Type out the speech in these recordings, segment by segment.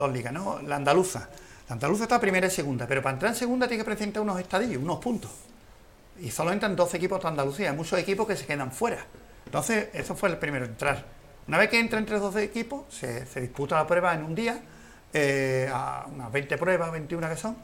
dos ligas, ¿no? La andaluza. La andaluza está primera y segunda, pero para entrar en segunda tiene que presentar unos estadillos, unos puntos. Y solo entran 12 equipos de Andalucía, hay muchos equipos que se quedan fuera. Entonces, eso fue el primero, entrar. Una vez que entra entre 12 equipos, se disputa la prueba en un día, a unas 20 pruebas, 21 que son,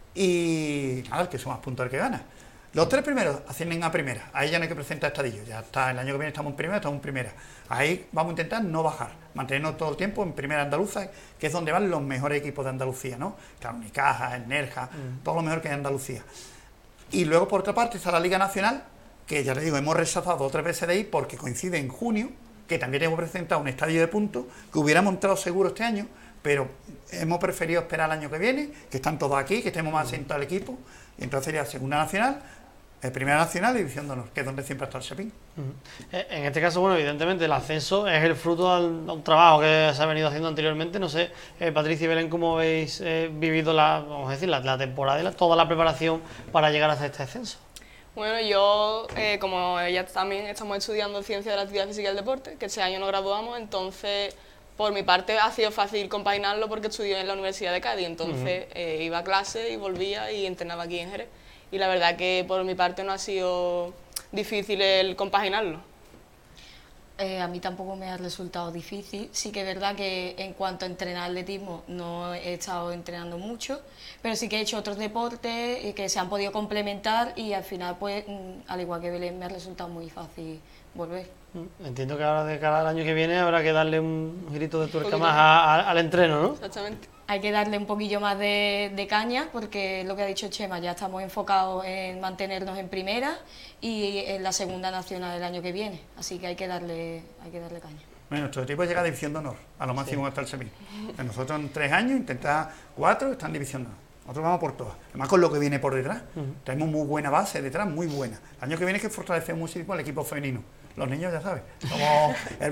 y nada, el que suma más puntos el que gana. Los tres primeros ascienden a primera, ahí ya no hay que presentar estadillos, ya está, el año que viene estamos en primera. Ahí vamos a intentar no bajar, mantenernos todo el tiempo en primera andaluza, que es donde van los mejores equipos de Andalucía, ¿no? Claro, Unicaja, el Nerja, todo lo mejor que hay en Andalucía. Y luego, por otra parte, está la Liga Nacional, que ya te digo, hemos rechazado 2 o 3 veces de ir porque coincide en junio, que también hemos presentado un estadio de puntos, que hubiéramos entrado seguro este año, pero hemos preferido esperar el año que viene, que están todos aquí, que estemos más asentados el equipo, y entonces sería Segunda Nacional, Primera Nacional y División de Honor, que es donde siempre está el Chapín. En este caso, bueno, evidentemente el ascenso es el fruto de un trabajo que se ha venido haciendo anteriormente. No sé, Patricia y Belén, ¿cómo habéis vivido vamos a decir, la temporada y toda la preparación para llegar hasta este ascenso? Bueno, yo, como ella también, estamos estudiando Ciencia de la Actividad Física y el Deporte, que este año nos graduamos, entonces, por mi parte, ha sido fácil compaginarlo porque estudié en la Universidad de Cádiz, entonces iba a clase y volvía y entrenaba aquí en Jerez. Y la verdad que por mi parte no ha sido difícil el compaginarlo. A mí tampoco me ha resultado difícil. Sí que es verdad que en cuanto a entrenar atletismo no he estado entrenando mucho, pero sí que he hecho otros deportes que se han podido complementar y al final, pues, al igual que Belén, me ha resultado muy fácil volver. Entiendo que ahora de cara al año que viene habrá que darle un girito de tuerca más al entreno, ¿no? Exactamente. Hay que darle un poquillo más de caña porque lo que ha dicho Chema, ya estamos enfocados en mantenernos en primera y en la Segunda Nacional del año que viene, así que hay que darle caña. Bueno, nuestro equipo llega a División de Honor, a lo máximo hasta el Sevilla. Nosotros en 3 años intentar 4, está en División de Honor. Nosotros vamos por todas, además con lo que viene por detrás. Tenemos muy buena base detrás, muy buena. El año que viene es que fortalecemos muchísimo el equipo femenino. Los niños, ya sabes, somos el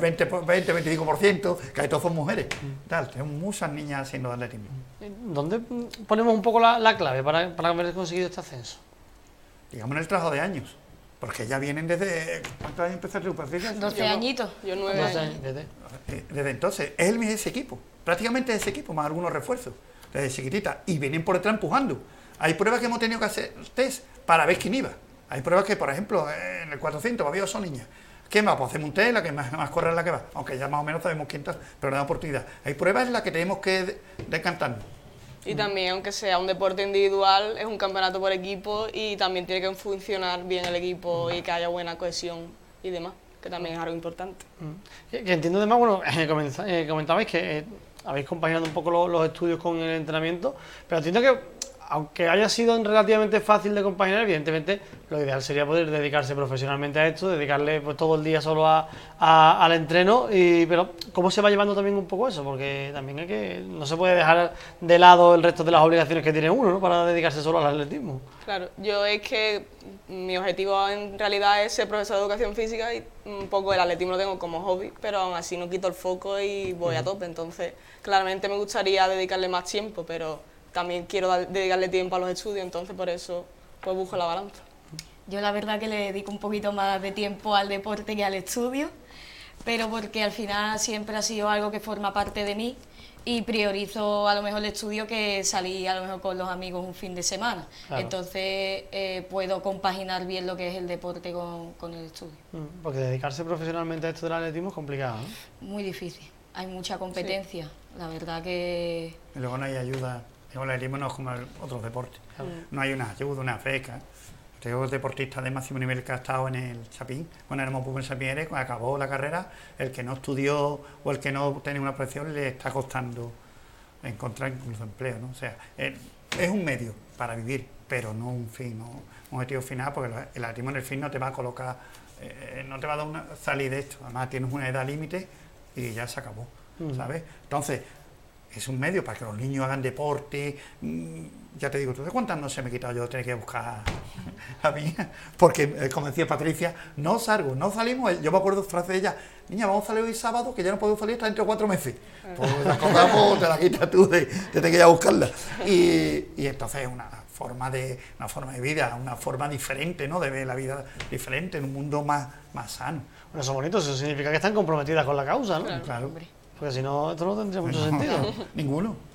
20-25%, casi todos son mujeres. Tal, tenemos muchas niñas haciendo atletismo. ¿Dónde ponemos un poco la clave para haber conseguido este ascenso? Digamos en el trabajo de años, porque ya vienen desde... ¿Cuántos años empezaste tú, Patricia? 12 añitos. Yo 9 años. Desde entonces, es ese equipo, prácticamente ese equipo, más algunos refuerzos, desde chiquitita, y vienen por detrás empujando. Hay pruebas que hemos tenido que hacer test para ver quién iba. Hay pruebas que, por ejemplo, en el 400 había son niñas. ¿Quién va? Pues hacemos un test, la que más corre es la que va, aunque ya más o menos sabemos quién está, pero no da oportunidad. Hay pruebas en las que tenemos que decantarnos. Y también, aunque sea un deporte individual, es un campeonato por equipo y también tiene que funcionar bien el equipo y que haya buena cohesión y demás, que también es algo importante. Que entiendo además, bueno, comentabais que habéis compaginado un poco los estudios con el entrenamiento, pero entiendo que aunque haya sido relativamente fácil de compaginar, evidentemente lo ideal sería poder dedicarse profesionalmente a esto, dedicarle pues todo el día solo al entreno, pero ¿cómo se va llevando también un poco eso? Porque también no se puede dejar de lado el resto de las obligaciones que tiene uno, ¿no?, para dedicarse solo al atletismo. Claro, yo es que mi objetivo en realidad es ser profesor de educación física y un poco el atletismo lo tengo como hobby, pero aún así no quito el foco y voy a tope, entonces claramente me gustaría dedicarle más tiempo, pero también quiero dedicarle tiempo a los estudios, entonces por eso pues busco la balanza. Yo la verdad que le dedico un poquito más de tiempo al deporte que al estudio, pero porque al final siempre ha sido algo que forma parte de mí y priorizo a lo mejor el estudio que salir a lo mejor con los amigos un fin de semana. Claro. Entonces puedo compaginar bien lo que es el deporte con el estudio. Porque dedicarse profesionalmente a esto del atletismo es complicado, ¿no? Muy difícil, hay mucha competencia, la verdad que... Y luego no hay ayuda. El atletismo no es como otros deportes. No hay una ayuda, una beca. Tengo deportistas de máximo nivel que ha estado en el Chapín. Bueno, en el Mopú en Sapieres, cuando acabó la carrera, el que no estudió o el que no tenía una profesión le está costando encontrar incluso empleo, ¿no? O sea, es un medio para vivir, pero no un fin, no un objetivo final, porque el atletismo en el fin no te va a colocar, no te va a dar una salida de esto. Además, tienes una edad límite y ya se acabó, ¿sabes? Entonces, es un medio para que los niños hagan deporte. Ya te digo, ¿tú de cuántas no se me he quitado yo de tener que buscar a mí? Porque, como decía Patricia, no salgo, no salimos. Yo me acuerdo de frase de ella: niña, vamos a salir hoy sábado, que ya no podemos salir hasta dentro de 4 meses. Pues la acordamos, te la quitas tú de tener que ir a buscarla. Y entonces es una forma de vida, una forma diferente, ¿no?, de ver la vida diferente, en un mundo más sano. Bueno, eso es bonito, eso significa que están comprometidas con la causa, ¿no? Claro. Claro. Porque si no, esto no tendría mucho sentido. Ninguno.